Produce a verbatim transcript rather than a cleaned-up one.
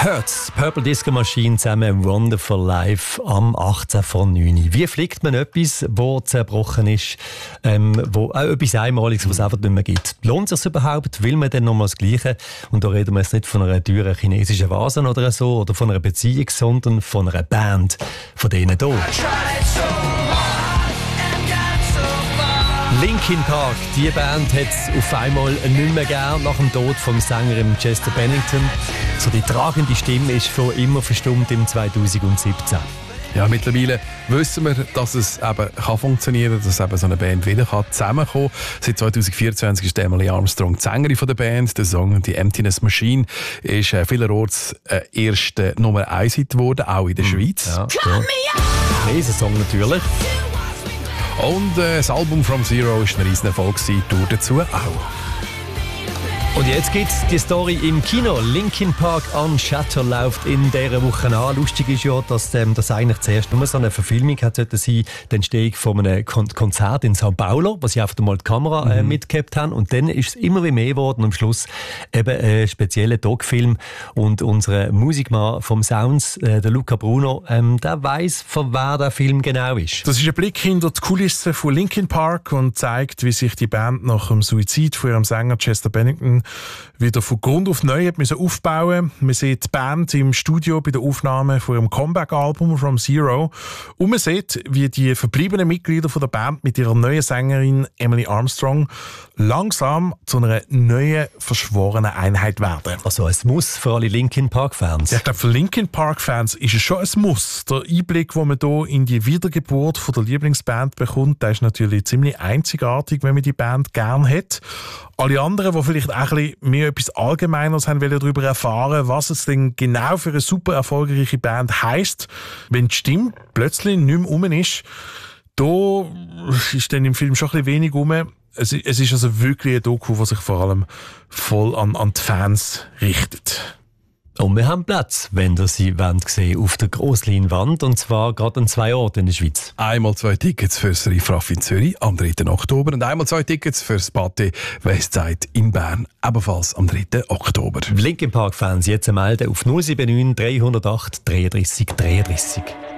Hurts, Purple Disco Machine zusammen Wonderful Life am achtzehn vor neun. Wie fliegt man etwas, das zerbrochen ist, ähm, wo auch etwas Einmaliges, was es einfach nicht mehr gibt? Lohnt es sich überhaupt? Will man denn nochmal das Gleiche? Und da reden wir jetzt nicht von einer teuren chinesischen Vase oder so oder von einer Beziehung, sondern von einer Band, von denen hier. Linkin Park, die Band hat es auf einmal nicht mehr gern nach dem Tod vom Sänger Chester Bennington. So die tragende Stimme ist für immer verstummt im zweitausendsiebzehn. Ja, mittlerweile wissen wir, dass es eben kann funktionieren kann, dass eben so eine Band wieder kann zusammenkommen kann. Seit zweitausendvierundzwanzig ist Emily Armstrong die Sängerin von der Band. Der Song «The Emptiness Machine» ist äh, vielerorts äh, erste Nummer eins Hit geworden, auch in der mm. Schweiz. Ja, ja. Riesensong natürlich. Und äh, das Album «From Zero» ist ein riesen Erfolg gewesen, Tour dazu auch. Und jetzt gibt es die Story im Kino. Linkin Park Unshattered läuft in dieser Woche an. Lustig ist ja, dass ähm, das eigentlich zuerst nur so eine Verfilmung hat sollte sein, die Entstehung von einem Kon- Konzert in Sao Paulo, wo sie einfach mal die Kamera äh, mhm. mitgehabt haben. Und dann ist es immer wie mehr geworden. Und am Schluss eben ein spezieller Doc-Film. Und unser Musikmann vom Sounds, äh, der Luca Bruno, ähm, der weiss, von wer der Film genau ist. Das ist ein Blick hinter die Kulissen von Linkin Park und zeigt, wie sich die Band nach dem Suizid von ihrem Sänger Chester Bennington wieder von Grund auf neu hat müssen aufbauen. Man sieht die Band im Studio bei der Aufnahme von ihrem Comeback-Album «From Zero». Und man sieht, wie die verbliebenen Mitglieder von der Band mit ihrer neuen Sängerin Emily Armstrong langsam zu einer neuen, verschworenen Einheit werden. Also ein Muss für alle Linkin Park-Fans. Ja, ich glaube, für Linkin Park-Fans ist es schon ein Muss. Der Einblick, den man hier in die Wiedergeburt von der Lieblingsband bekommt, der ist natürlich ziemlich einzigartig, wenn man die Band gern hat. Alle anderen, die vielleicht auch ein bisschen mehr etwas Allgemeineres haben, wollen darüber erfahren, was es denn genau für eine super erfolgreiche Band heisst, wenn die Stimme plötzlich nicht mehr rum ist. Da ist dann im Film schon ein bisschen wenig rum. Es, es ist also wirklich ein Doku, das sich vor allem voll an, an die Fans richtet. Und wir haben Platz, wenn ihr sie wollt sehen, auf der Grossleinwand, und zwar gerade an zwei Orten in der Schweiz. Einmal zwei Tickets für das Riffraff in Zürich am dritten Oktober und einmal zwei Tickets für das Pâté Westside in Bern, ebenfalls am dritten Oktober. Linkin Park Fans jetzt melden auf null sieben neun drei null acht dreiunddreißig dreiunddreißig.